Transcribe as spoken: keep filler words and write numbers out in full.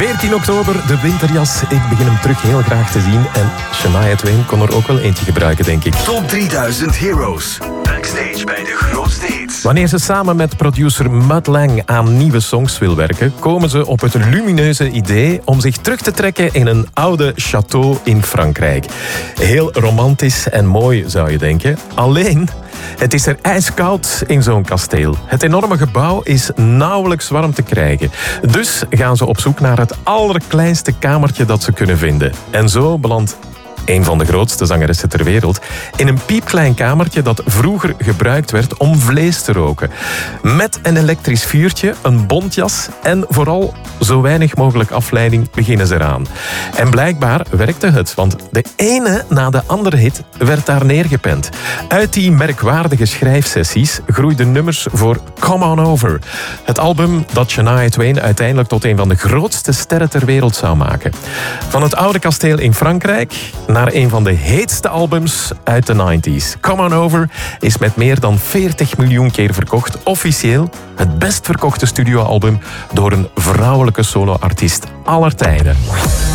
veertien oktober, de winterjas. Ik begin hem terug heel graag te zien. En Shania Twain kon er ook wel eentje gebruiken, denk ik. Top drieduizend Heroes. Backstage bij de grootste hits. Wanneer ze samen met producer Mutt Lange aan nieuwe songs wil werken, komen ze op het lumineuze idee om zich terug te trekken in een oude château in Frankrijk. Heel romantisch en mooi, zou je denken. Alleen, het is er ijskoud in zo'n kasteel. Het enorme gebouw is nauwelijks warm te krijgen. Dus gaan ze op zoek naar het allerkleinste kamertje dat ze kunnen vinden. En zo belandt een van de grootste zangeressen ter wereld in een piepklein kamertje dat vroeger gebruikt werd om vlees te roken. Met een elektrisch vuurtje, een bontjas en vooral zo weinig mogelijk afleiding beginnen ze eraan. En blijkbaar werkte het, want de ene na de andere hit werd daar neergepend. Uit die merkwaardige schrijfsessies groeiden nummers voor Come On Over. Het album dat Shania Twain uiteindelijk tot een van de grootste sterren ter wereld zou maken. Van het oude kasteel in Frankrijk naar een van de heetste albums uit de negentig. Come On Over is met meer dan veertig miljoen keer verkocht. Officieel het best verkochte studioalbum door een vrouwelijke soloartiest aller tijden.